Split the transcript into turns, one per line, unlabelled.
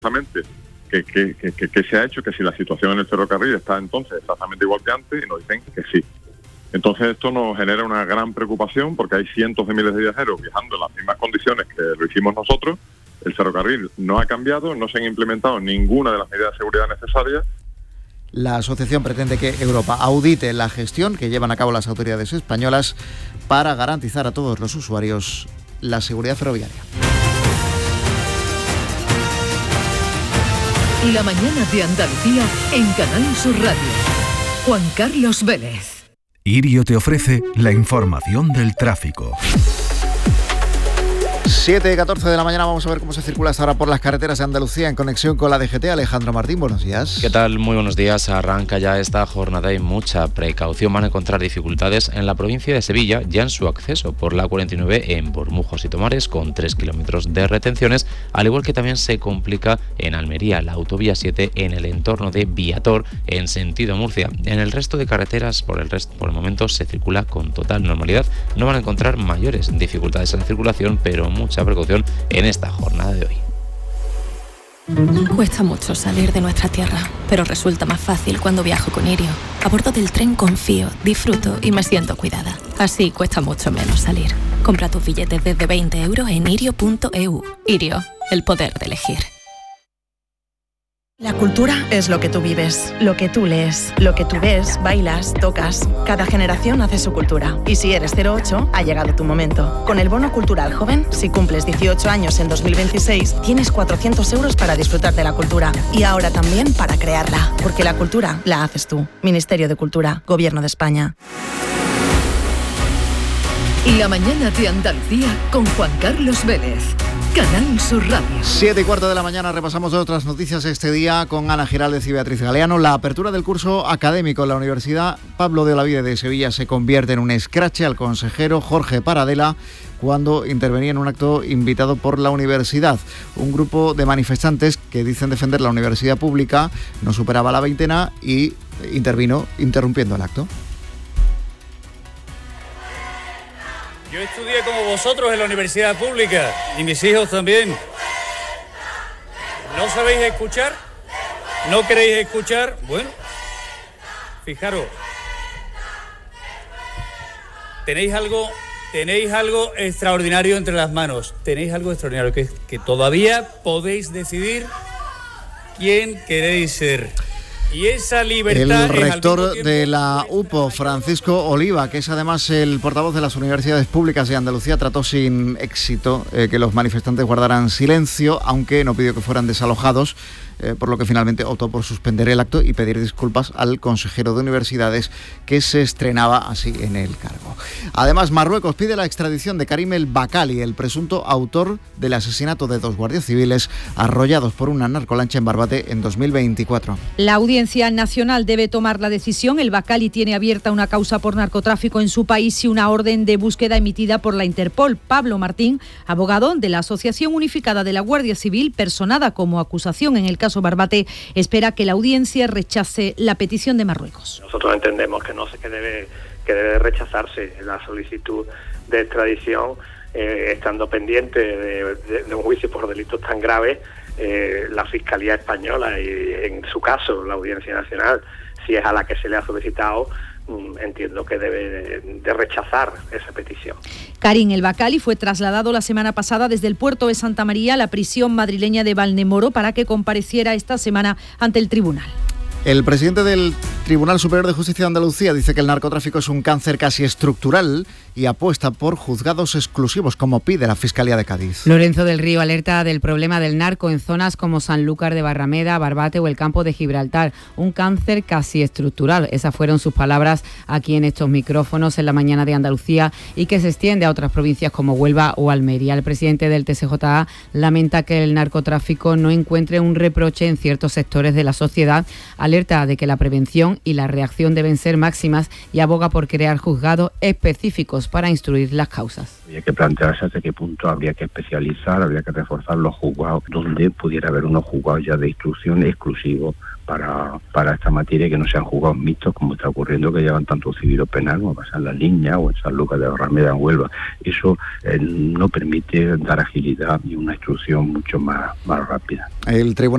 exactamente qué se ha hecho, que si la situación en el ferrocarril está entonces exactamente igual que antes, y nos dicen que sí. Entonces esto nos genera una gran preocupación porque hay cientos de miles de viajeros viajando en las mismas condiciones que lo hicimos nosotros. El ferrocarril no ha cambiado, no se han implementado ninguna de las medidas de seguridad necesarias.
La asociación pretende que Europa audite la gestión que llevan a cabo las autoridades españolas para garantizar a todos los usuarios la seguridad ferroviaria.
La mañana de Andalucía en Canal Sur Radio. Juan Carlos Vélez.
Irio te ofrece la información del tráfico.
7:14 de la mañana, vamos a ver cómo se circula hasta ahora por las carreteras de Andalucía en conexión con la DGT. Alejandro Martín, buenos días.
¿Qué tal? Muy buenos días. Arranca ya esta jornada y mucha precaución. Van a encontrar dificultades en la provincia de Sevilla, ya en su acceso por la 49 en Bormujos y Tomares, con 3 kilómetros de retenciones, al igual que también se complica en Almería, la autovía 7 en el entorno de Viator, en sentido Murcia. En el resto de carreteras, por el momento, se circula con total normalidad. No van a encontrar mayores dificultades en la circulación, pero mucha precaución en esta jornada de hoy.
Cuesta mucho salir de nuestra tierra, pero resulta más fácil cuando viajo con Irio. A bordo del tren confío, disfruto y me siento cuidada. Así cuesta mucho menos salir. Compra tus billetes desde 20 € en irio.eu. Irio, el poder de elegir.
La cultura es lo que tú vives, lo que tú lees, lo que tú ves, bailas, tocas. Cada generación hace su cultura. Y si eres 08, ha llegado tu momento. Con el Bono Cultural Joven, si cumples 18 años en 2026, tienes 400 € para disfrutar de la cultura. Y ahora también para crearla. Porque la cultura la haces tú. Ministerio de Cultura, Gobierno de España.
La mañana de Andalucía con Juan Carlos Vélez. Canal Sur Radio.
7:15 de la mañana, repasamos otras noticias este día con Ana Giraldez y Beatriz Galeano. La apertura del curso académico en la Universidad Pablo de Olavide de Sevilla se convierte en un escrache al consejero Jorge Paradela cuando intervenía en un acto invitado por la universidad. Un grupo de manifestantes que dicen defender la universidad pública no superaba la veintena y intervino interrumpiendo el acto.
Yo estudié como vosotros en la universidad pública y mis hijos también. ¿No sabéis escuchar? ¿No queréis escuchar? Bueno, fijaros. Tenéis algo extraordinario entre las manos. Tenéis algo extraordinario que todavía podéis decidir quién queréis ser. Y esa libertad.
El rector de la UPO, Francisco Oliva, que es además el portavoz de las universidades públicas de Andalucía, trató sin éxito que los manifestantes guardaran silencio, aunque no pidió que fueran desalojados, por lo que finalmente optó por suspender el acto y pedir disculpas al consejero de universidades que se estrenaba así en el cargo. Además, Marruecos pide la extradición de Karim El Bakali, el presunto autor del asesinato de 2 guardias civiles arrollados por una narcolancha en Barbate en 2024.
La Audiencia Nacional debe tomar la decisión. El Bakali tiene abierta una causa por narcotráfico en su país y una orden de búsqueda emitida por la Interpol. Pablo Martín, abogado de la Asociación Unificada de la Guardia Civil, personada como acusación en el caso Barbate, espera que la audiencia rechace la petición de Marruecos.
Nosotros entendemos que debe rechazarse la solicitud de extradición, estando pendiente de un juicio por delitos tan graves. La Fiscalía Española y, en su caso, la Audiencia Nacional, si es a la que se le ha solicitado, entiendo que debe de rechazar esa petición.
Karim El Bakali fue trasladado la semana pasada desde el puerto de Santa María a la prisión madrileña de Valnemoro para que compareciera esta semana ante el tribunal.
El presidente del Tribunal Superior de Justicia de Andalucía dice que el narcotráfico es un cáncer casi estructural y apuesta por juzgados exclusivos, como pide la Fiscalía de Cádiz.
Lorenzo del Río alerta del problema del narco en zonas como Sanlúcar de Barrameda, Barbate o el campo de Gibraltar. Un cáncer casi estructural. Esas fueron sus palabras aquí en estos micrófonos en la mañana de Andalucía y que se extiende a otras provincias como Huelva o Almería. El presidente del TSJA lamenta que el narcotráfico no encuentre un reproche en ciertos sectores de la sociedad. Alerta de que la prevención y la reacción deben ser máximas y aboga por crear juzgados específicos para instruir las causas.
Habría que plantearse hasta qué punto habría que especializar, habría que reforzar los juzgados, donde pudiera haber unos juzgados ya de instrucción exclusivos para esta materia, que no sean juzgados mixtos como está ocurriendo, que llevan tanto civil o penal, como pasa en La Línea o en Sanlúcar de Barrameda, en Huelva. Eso no permite dar agilidad y una instrucción mucho más rápida.
El tribunal